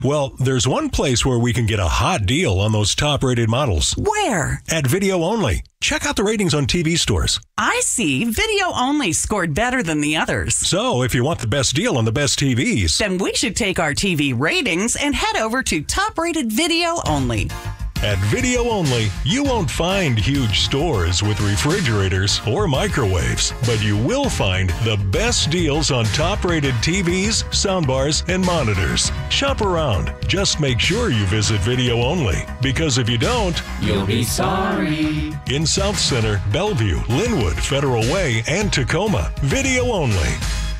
Well, there's one place where we can get a hot deal on those top-rated models. Where? At Video Only. Check out the ratings on TV stores. I see. Video Only scored better than the others. So, if you want the best deal on the best TVs, then we should take our TV ratings and head over to top-rated Video Only. At Video Only, you won't find huge stores with refrigerators or microwaves, but you will find the best deals on top-rated TVs, soundbars, and monitors. Shop around. Just make sure you visit Video Only, because if you don't, you'll be sorry. In South Center, Bellevue, Linwood, Federal Way, and Tacoma, Video Only.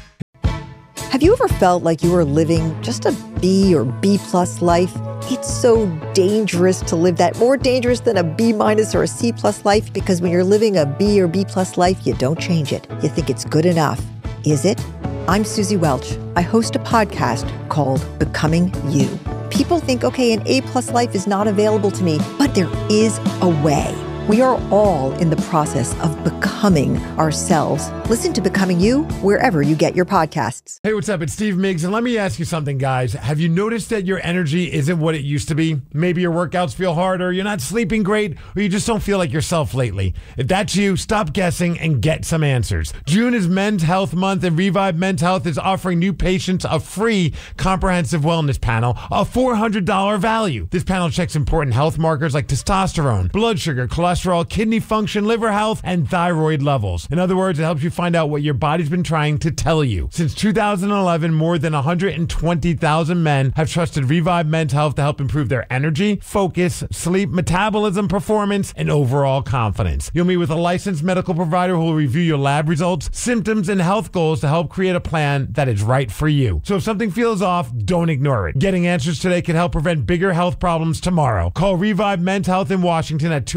Have you ever felt like you were living just a B or B+ life? It's so dangerous to live that, more dangerous than a B- or a C+ life, because when you're living a B or B+ life, you don't change it. You think it's good enough. Is it? I'm Susie Welch. I host a podcast called Becoming You. People think, okay, an A+ life is not available to me, but there is a way. We are all in the process of becoming ourselves. Listen to Becoming You wherever you get your podcasts. Hey, what's up? It's Steve Miggs, and let me ask you something, guys. Have you noticed that your energy isn't what it used to be? Maybe your workouts feel harder, you're not sleeping great, or you just don't feel like yourself lately. If that's you, stop guessing and get some answers. June is Men's Health Month, and Revive Men's Health is offering new patients a free comprehensive wellness panel, a $400 value. This panel checks important health markers like testosterone, blood sugar, cholesterol, kidney function, liver health, and thyroid levels. In other words, it helps you find out what your body's been trying to tell you. Since 2011, more than 120,000 men have trusted Revive Men's Health to help improve their energy, focus, sleep, metabolism, performance, and overall confidence. You'll meet with a licensed medical provider who will review your lab results, symptoms, and health goals to help create a plan that is right for you. So if something feels off, don't ignore it. Getting answers today can help prevent bigger health problems tomorrow. Call Revive Men's Health in Washington at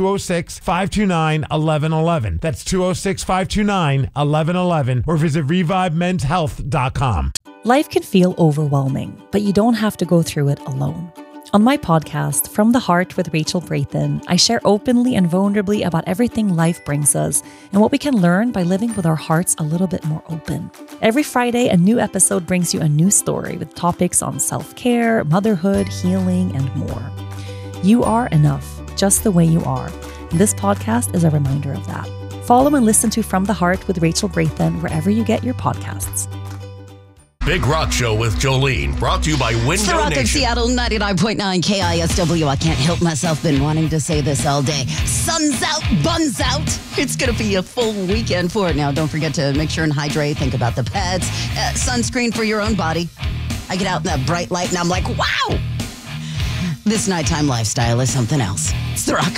206-529-1111. That's 206-529-1111, or visit ReviveMen'sHealth.com. Life can feel overwhelming, but you don't have to go through it alone. On my podcast, From the Heart with Rachel Brathen, I share openly and vulnerably about everything life brings us and what we can learn by living with our hearts a little bit more open. Every Friday, a new episode brings you a new story with topics on self-care, motherhood, healing, and more. You are enough, just the way you are. And this podcast is a reminder of that. Follow and listen to From the Heart with Rachel Brathen wherever you get your podcasts. Big Rock Show with Jolene, brought to you by Window It's the Rock Nation. of Seattle, 99.9 KISW. I can't help myself, been wanting to say this all day. Sun's out, buns out. It's going to be a full weekend for it now. Don't forget to make sure and hydrate. Think about the pets. Sunscreen for your own body. I get out in that bright light and I'm like, wow! This nighttime lifestyle is something else. It's the Rock